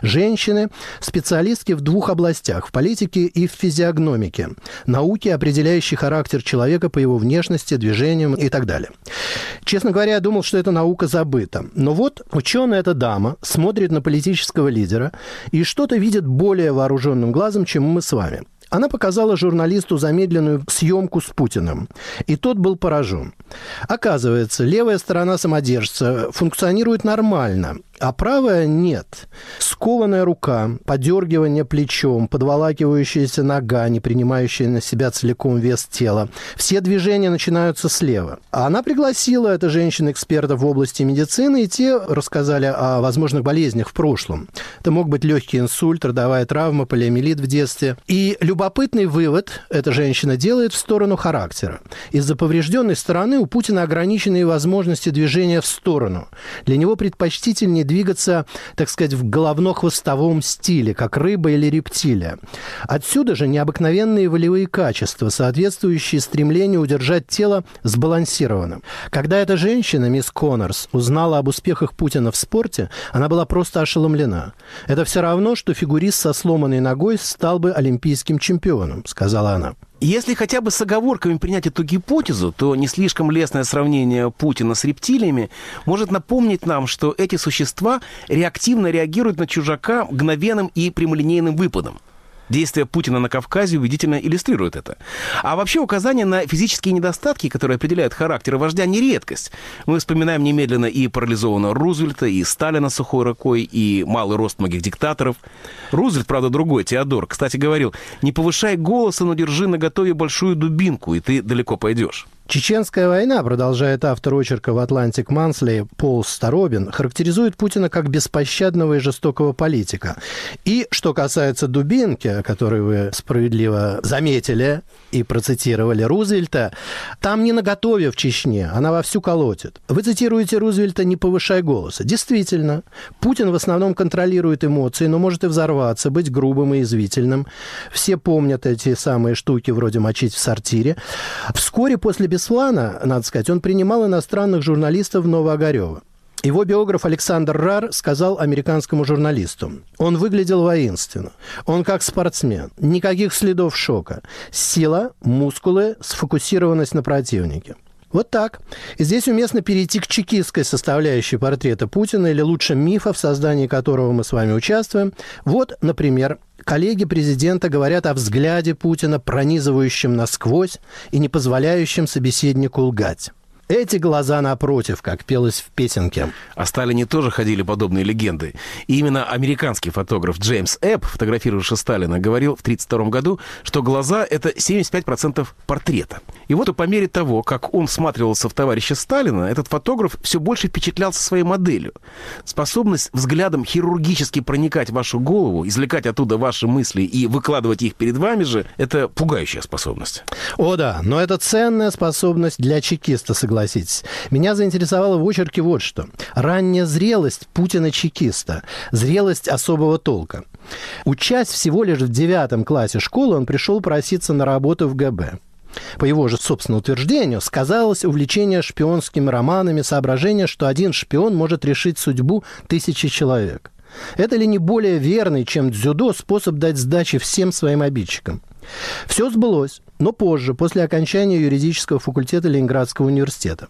Женщины – специалистки в двух областях – в политике и в физиогномике, науке, определяющей характер человека по его внешности, движениям и так далее. Честно говоря, я думал, что эта наука забыта. Но вот ученая эта дама смотрит на политического лидера и что-то видит более вооруженным глазом, чем мы с вами. Она показала журналисту замедленную съемку с Путиным, и тот был поражен. Оказывается, левая сторона самодержца функционирует нормально, а правая нет. Скованная рука, подергивание плечом, подволакивающаяся нога, не принимающая на себя целиком вес тела. Все движения начинаются слева. А она пригласила, эта женщина, экспертов в области медицины, и те рассказали о возможных болезнях в прошлом. Это мог быть легкий инсульт, родовая травма, полиомиелит в детстве. И любопытный вывод эта женщина делает в сторону характера. Из-за поврежденной стороны у Путина ограниченные возможности движения в сторону. Для него предпочтительнее двигаться, так сказать, в головно-хвостовом стиле, как рыба или рептилия. Отсюда же необыкновенные волевые качества, соответствующие стремлению удержать тело сбалансированным. Когда эта женщина, мисс Коннорс, узнала об успехах Путина в спорте, она была просто ошеломлена. «Это все равно, что фигурист со сломанной ногой стал бы олимпийским чемпионом», сказала она. Если хотя бы с оговорками принять эту гипотезу, то не слишком лестное сравнение Путина с рептилиями может напомнить нам, что эти существа реактивно реагируют на чужака мгновенным и прямолинейным выпадом. Действия Путина на Кавказе убедительно иллюстрируют это. А вообще указания на физические недостатки, которые определяют характер вождя, не редкость. Мы вспоминаем немедленно и парализованного Рузвельта, и Сталина с сухой рукой, и малый рост многих диктаторов. Рузвельт, правда, другой, Теодор, кстати, говорил: «Не повышай голоса, но держи наготове большую дубинку, и ты далеко пойдешь». Чеченская война, продолжает автор очерка в «Atlantic Monthly» Пол Старобин, характеризует Путина как беспощадного и жестокого политика. И что касается дубинки, о которой вы справедливо заметили и процитировали Рузвельта, там не наготове в Чечне, она вовсю колотит. Вы цитируете Рузвельта «не повышай голоса». Действительно, Путин в основном контролирует эмоции, но может и взорваться, быть грубым и язвительным. Все помнят эти самые штуки вроде «мочить в сортире». Вскоре после Беслана, надо сказать, он принимал иностранных журналистов в Новоогарево. Его биограф Александр Рар сказал американскому журналисту: он выглядел воинственно, он как спортсмен, никаких следов шока, сила, мускулы, сфокусированность на противнике. Вот так. И здесь уместно перейти к чекистской составляющей портрета Путина, или лучше мифа, в создании которого мы с вами участвуем. Вот, например, коллеги президента говорят о взгляде Путина, пронизывающем насквозь и не позволяющем собеседнику лгать. Эти глаза напротив, как пелось в песенке. О Сталине тоже ходили подобные легенды. И именно американский фотограф Джеймс Эбб, фотографировавший Сталина, говорил в 1932 году, что глаза – это 75% портрета. И вот по мере того, как он всматривался в товарища Сталина, этот фотограф все больше впечатлялся своей моделью. Способность взглядом хирургически проникать в вашу голову, извлекать оттуда ваши мысли и выкладывать их перед вами же – это пугающая способность. О да, но это ценная способность для чекиста, согласитесь. Меня заинтересовало в очерке вот что. Ранняя зрелость Путина-чекиста. Зрелость особого толка. Учась всего лишь в 9 классе школы, он пришел проситься на работу в ГБ. По его же собственному утверждению, сказалось увлечение шпионскими романами, соображение, что один шпион может решить судьбу 1000 человек. Это ли не более верный, чем дзюдо, способ дать сдачи всем своим обидчикам? Все сбылось, но позже, после окончания юридического факультета Ленинградского университета.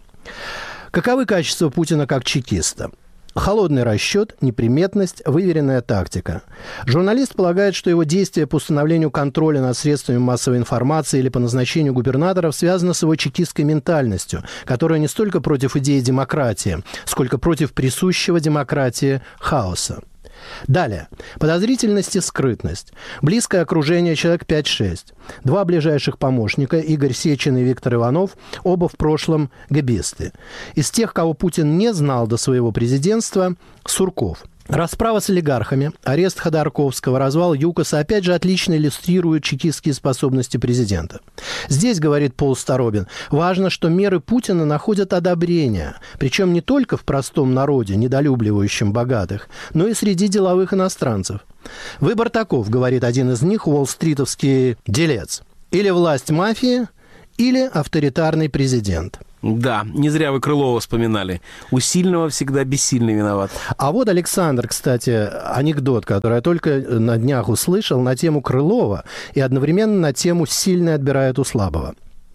Каковы качества Путина как чекиста? Холодный расчет, неприметность, выверенная тактика. Журналист полагает, что его действия по установлению контроля над средствами массовой информации или по назначению губернаторов связаны с его чекистской ментальностью, которая не столько против идеи демократии, сколько против присущего демократии хаоса. Далее. Подозрительность и скрытность. Близкое окружение, человек 5-6. 2 ближайших помощника, Игорь Сечин и Виктор Иванов, оба в прошлом гэбисты. Из тех, кого Путин не знал до своего президентства, Сурков. Расправа с олигархами, арест Ходорковского, развал ЮКОСа опять же отлично иллюстрируют чекистские способности президента. Здесь, говорит Пол Старобин, важно, что меры Путина находят одобрение, причем не только в простом народе, недолюбливающем богатых, но и среди деловых иностранцев. Выбор таков, говорит один из них, уолл-стритовский делец. Или власть мафии, или авторитарный президент. Да, не зря вы Крылова вспоминали. У сильного всегда бессильный виноват. А вот, Александр, кстати, анекдот, который я только на днях услышал на тему Крылова и одновременно на тему «сильный отбирает у слабого».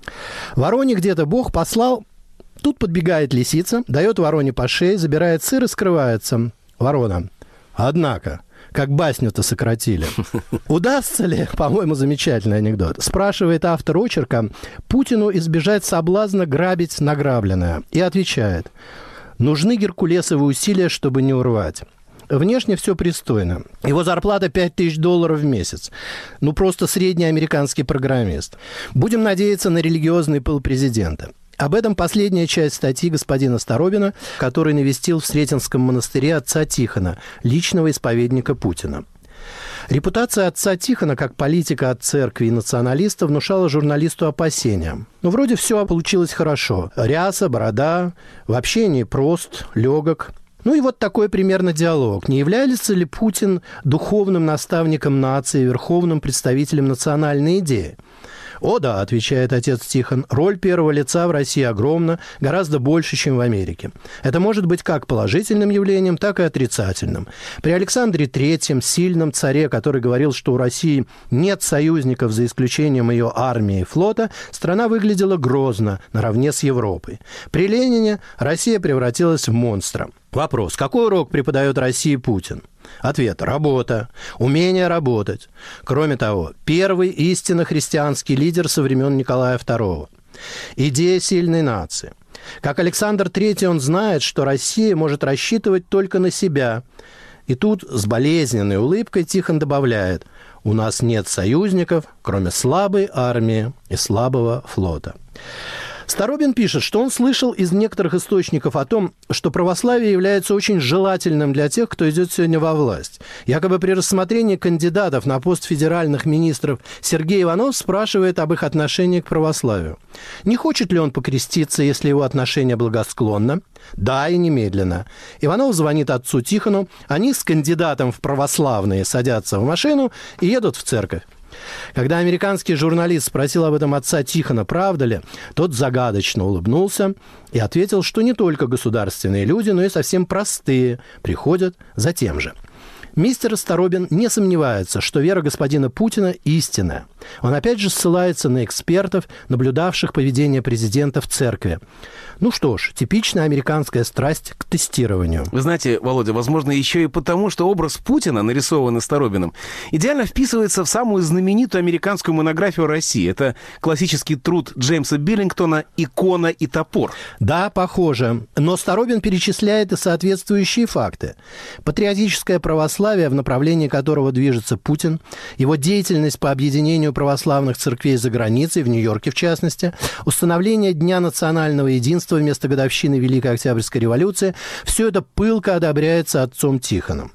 Вороне где-то Бог послал, тут подбегает лисица, дает вороне по шее, забирает сыр и скрывается. Ворона: однако, как басню-то сократили. Удастся ли, по-моему, замечательный анекдот, спрашивает автор очерка, Путину избежать соблазна грабить награбленное. И отвечает: нужны геркулесовые усилия, чтобы не урвать. Внешне все пристойно. Его зарплата $5000 в месяц. Ну, просто средний американский программист. Будем надеяться на религиозный пыл президента. Об этом последняя часть статьи господина Старобина, который навестил в Сретенском монастыре отца Тихона, личного исповедника Путина. Репутация отца Тихона как политика от церкви и националиста внушала журналисту опасения. Ну, вроде все получилось хорошо. Ряса, борода, в общении прост, легок. Ну и вот такой примерно диалог. Не является ли Путин духовным наставником нации, верховным представителем национальной идеи? «О да», – отвечает отец Тихон, – «роль первого лица в России огромна, гораздо больше, чем в Америке. Это может быть как положительным явлением, так и отрицательным. При Александре III, сильном царе, который говорил, что у России нет союзников за исключением ее армии и флота, страна выглядела грозно, наравне с Европой. При Ленине Россия превратилась в монстра». Вопрос: какой урок преподает России Путин? Ответ: работа, умение работать. Кроме того, первый истинно христианский лидер со времен Николая II. Идея сильной нации. Как Александр III, он знает, что Россия может рассчитывать только на себя. И тут с болезненной улыбкой Тихон добавляет: у нас нет союзников, кроме слабой армии и слабого флота. Старобин пишет, что он слышал из некоторых источников о том, что православие является очень желательным для тех, кто идет сегодня во власть. Якобы при рассмотрении кандидатов на пост федеральных министров Сергей Иванов спрашивает об их отношении к православию. Не хочет ли он покреститься, если его отношение благосклонно? Да, и немедленно. Иванов звонит отцу Тихону, они с кандидатом в православные садятся в машину и едут в церковь. Когда американский журналист спросил об этом отца Тихона, правда ли, тот загадочно улыбнулся и ответил, что не только государственные люди, но и совсем простые приходят за тем же. Мистер Старобин не сомневается, что вера господина Путина истинная. Он опять же ссылается на экспертов, наблюдавших поведение президента в церкви. Ну что ж, типичная американская страсть к тестированию. Вы знаете, Володя, возможно, еще и потому, что образ Путина, нарисованный Старобиным, идеально вписывается в самую знаменитую американскую монографию России. Это классический труд Джеймса Биллингтона «Икона и топор». Да, похоже. Но Старобин перечисляет и соответствующие факты. Патриотическое православие, в направлении которого движется Путин, его деятельность по объединению православных церквей за границей, в Нью-Йорке в частности, установление Дня национального единства вместо годовщины Великой Октябрьской революции, все это пылко одобряется отцом Тихоном.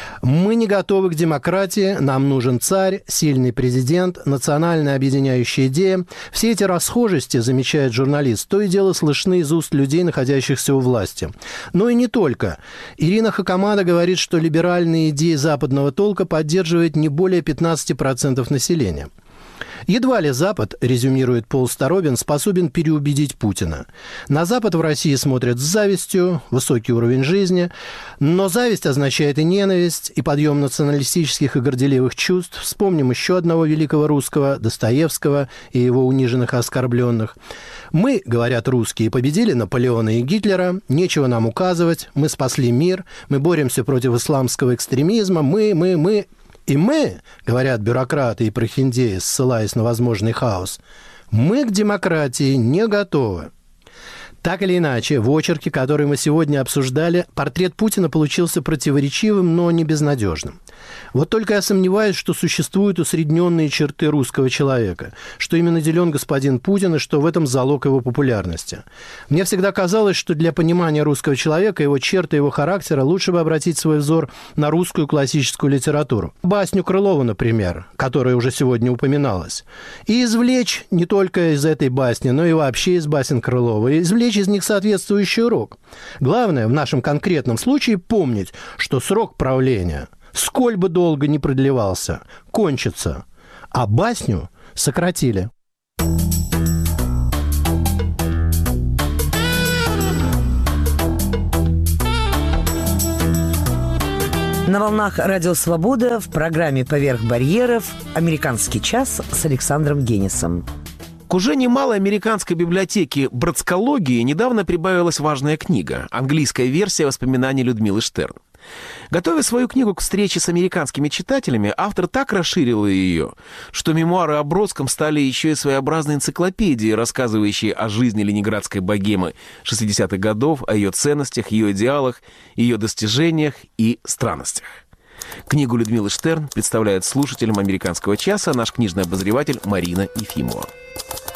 Мы не готовы к демократии, нам нужен царь, сильный президент, национальная объединяющая идея. Все эти расхожести, замечает журналист, то и дело слышны из уст людей, находящихся у власти. Но и не только. Ирина Хакамада говорит, что либеральные идеи западного толка поддерживает не более 15% населения. Едва ли Запад, резюмирует Пол Старобин, способен переубедить Путина. На Запад в России смотрят с завистью, высокий уровень жизни, но зависть означает и ненависть, и подъем националистических и горделивых чувств. Вспомним еще одного великого русского, Достоевского и его униженных и оскорбленных. Мы, говорят русские, победили Наполеона и Гитлера, нечего нам указывать, мы спасли мир, мы боремся против исламского экстремизма, мы... И мы, говорят бюрократы и прохиндеи, ссылаясь на возможный хаос, мы к демократии не готовы. Так или иначе, в очерке, который мы сегодня обсуждали, портрет Путина получился противоречивым, но не безнадежным. Вот только я сомневаюсь, что существуют усредненные черты русского человека, что ими наделен господин Путин и что в этом залог его популярности. Мне всегда казалось, что для понимания русского человека, его черты, его характера лучше бы обратить свой взор на русскую классическую литературу. Басню Крылова, например, которая уже сегодня упоминалась. И извлечь не только из этой басни, но и вообще из басен Крылова, извлечь из них соответствующий урок. Главное в нашем конкретном случае помнить, что срок правления, сколь бы долго ни продлевался, кончится, а басню сократили. На волнах Радио Свобода в программе «Поверх барьеров» «Американский час» с Александром Генисом. К уже немалой американской библиотеке братскологии недавно прибавилась важная книга – английская версия воспоминаний Людмилы Штерн. Готовя свою книгу к встрече с американскими читателями, автор так расширила ее, что мемуары о Бродском стали еще и своеобразной энциклопедией, рассказывающей о жизни ленинградской богемы 60-х годов, о ее ценностях, ее идеалах, ее достижениях и странностях. Книгу Людмилы Штерн представляет слушателям «Американского часа» наш книжный обозреватель Марина Ефимова.